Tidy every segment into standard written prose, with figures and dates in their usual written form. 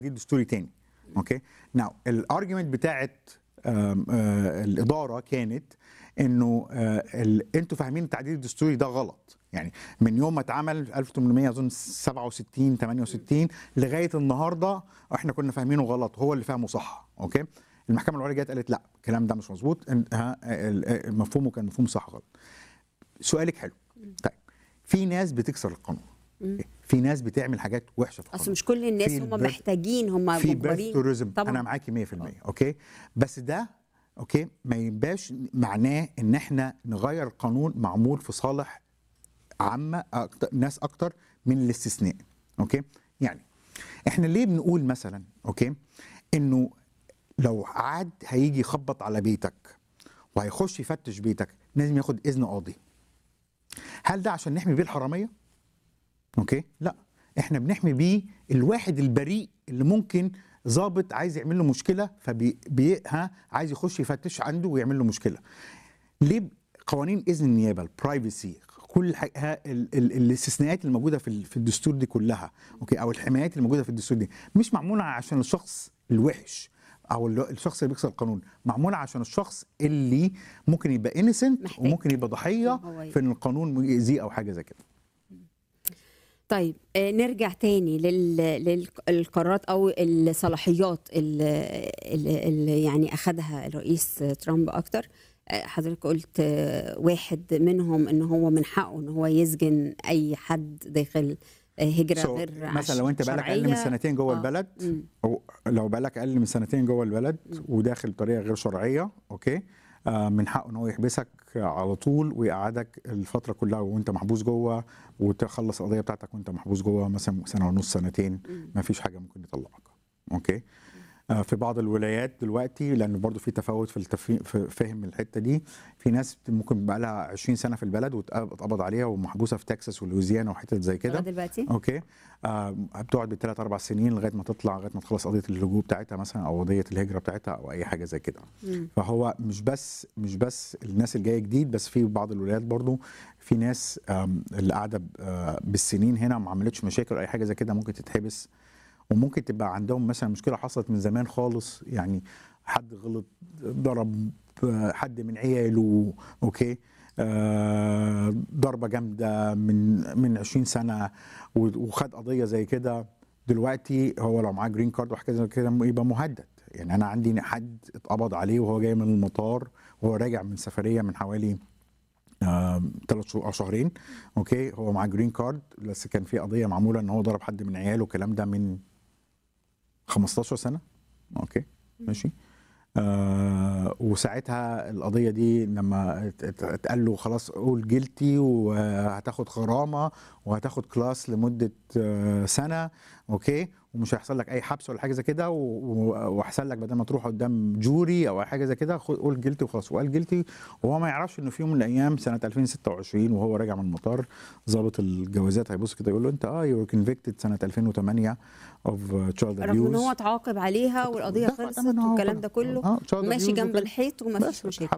دستوري تاني. اوكي ناو الارجيومنت بتاعت الاداره كانت انه انتوا فاهمين التعديل الدستوري ده غلط، يعني من يوم ما اتعمل 1800 اظن 67 68 لغايه النهارده احنا كنا فاهمينه غلط، هو اللي فاهمه صح. اوكي المحكمه العليا جت قالت لا الكلام ده مش مظبوط، مفهومه كان مفهوم صح غلط. سؤالك حلو. طيب في ناس بتكسر القانون، في ناس بتعمل حاجات وحشه في القانون، اصل مش كل الناس هم محتاجين، هم مجبرين. انا معاكي 100%. اوكي بس ده اوكي ما يبقاش معناه ان احنا نغير القانون معمول في صالح عامه ناس اكتر من الاستثناء. اوكي يعني احنا ليه بنقول مثلا اوكي انه لو عاد هيجي يخبط على بيتك وهيخش يفتش بيتك لازم ياخد اذن قاضي؟ هل ده عشان نحمي بيه الحراميه؟ اوكي لا، احنا بنحمي بيه الواحد البريء اللي ممكن ضابط عايز يعمل له مشكله عايز يخش يفتش عنده ويعمل له مشكله. ليه قوانين اذن النيابه، البرايفسي، كل الاستثناءات الموجوده في الدستور دي كلها اوكي او الحمايات الموجوده في الدستور دي مش معموله عشان الشخص الوحش او الشخص اللي بيكسر القانون، معموله عشان الشخص اللي ممكن يبقى انيسنت وممكن يبقى ضحيه في ان القانون يأذيه او حاجه زي كده. طيب نرجع تاني للقرارات او الصلاحيات اللي يعني اخذها الرئيس ترامب اكتر. حضرتك قلت واحد منهم ان هو من حقه ان هو يسجن اي حد داخل هجره غير مثلا لو انت بقالك اقل من سنتين جوه البلد او لو بقالك اقل من سنتين جوه البلد وداخل بطريقه غير شرعيه اوكي من حقه ان هو يحبسك على طول ويقعدك الفتره كلها وانت محبوس جوه وتخلص القضيه بتاعتك وانت محبوس جوه مثلا سنه ونص سنتين، ما فيش حاجه ممكن يطلعك. اوكي في بعض الولايات دلوقتي لان برضو في تفاوت في فهم الحته دي، في ناس ممكن بقى لها 20 سنه في البلد واتقبض عليها ومحبوسه في تكساس ولويزيانا وحتت زي كده دلوقتي. اوكي بتقعد بالثلاث 4 سنين لغايه ما تطلع، لغايه ما تخلص قضيه اللجوء بتاعتها مثلا او قضيه الهجره بتاعتها او اي حاجه زي كده. فهو مش بس الناس اللي جايه جديد، بس في بعض الولايات برضو في ناس اللي قاعده بالسنين هنا ما عملتش مشاكل اي حاجه زي كده ممكن تتحبس، وممكن تبقى عندهم مثلا مشكله حصلت من زمان خالص، يعني حد غلط ضرب حد من عياله اوكي ضربه جامده من 20 سنه وخد قضيه زي كده، دلوقتي هو لو معاه جرين كارد وحاجه زي كده يبقى مهدد. يعني انا عندي حد اتقبض عليه وهو جاي من المطار وهو راجع من سفريه من حوالي 3 شهور او شهرين اوكي، هو معاه جرين كارد بس كان في قضيه معموله ان هو ضرب حد من عياله، الكلام ده من 15 سنه اوكي ماشي. وساعتها القضيه دي لما اتقال له خلاص قول جيلتي وهتاخد غرامه وهتاخد كلاس لمده سنه اوكي ومش هيحصل لك اي حبس ولا حاجه زي كده، واحسن لك بدل ما تروح قدام جوري او حاجه زي كده قول جيلتي وخلاص. وقال جيلتي وهو ما يعرفش انه في يوم من الايام سنه 2026 وهو راجع من المطار ضابط الجوازات هيبص كده يقول له انت يو كونفيكتد سنه 2008 اوف تشايلد ابيوز، رغم ان هو اتعاقب عليها والقضيه خلصت والكلام ده كله وماشي جنب الحيط وما فيش مشاكل.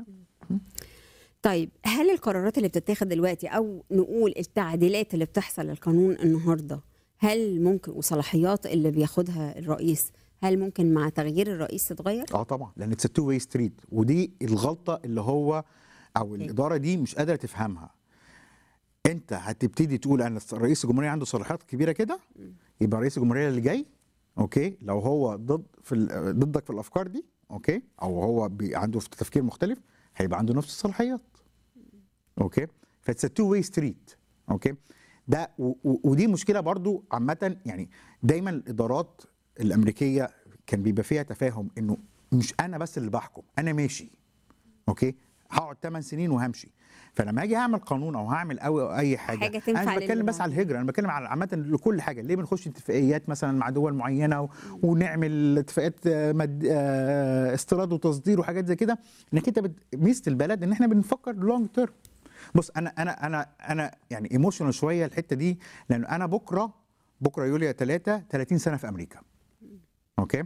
طيب هل القرارات اللي بتتاخد دلوقتي او نقول التعديلات اللي بتحصل للقانون النهارده هل ممكن وصلاحيات اللي بياخدها الرئيس هل ممكن مع تغيير الرئيس تتغير؟ طبعا، لان اتس تو واي ستريت، ودي الغلطه اللي هو او الاداره دي مش قادره تفهمها. انت هتبتدي تقول ان رئيس الجمهوريه عنده صلاحيات كبيره كده، يبقى رئيس الجمهوريه اللي جاي اوكي لو هو ضدك في الافكار دي اوكي او هو عنده تفكير مختلف هيبقى عنده نفس الصلاحيات اوكي. فاتس تو واي ستريت اوكي. ده ودي مشكله برضو عامه، يعني دايما الادارات الامريكيه كان بيبقى فيها تفاهم انه مش انا بس اللي بحكم، انا ماشي اوكي هقعد 8 سنين وهمشي، فلما اجي اعمل قانون او هعمل اي حاجه انا مش بتكلم بس على الهجره، انا بتكلم على عامه لكل حاجه. ليه بنخش اتفاقيات مثلا مع دول معينه ونعمل اتفاقيات استيراد وتصدير وحاجات زي كده، انك انت ميزه البلد ان احنا بنفكر لونج تيرم. بص انا يعني ايموشنال شويه الحته دي، لان انا بكره يوليو 30 سنه في امريكا اوكي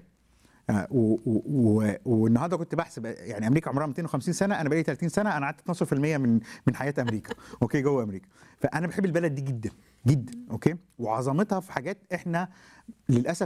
والنهارده كنت بحسب يعني امريكا عمرها 250 سنه، انا بقالي 30 سنه، انا قعدت 12% من حياه امريكا اوكي جوه امريكا، فانا بحب البلد دي جدا جدا اوكي، وعظمتها في حاجات احنا للاسف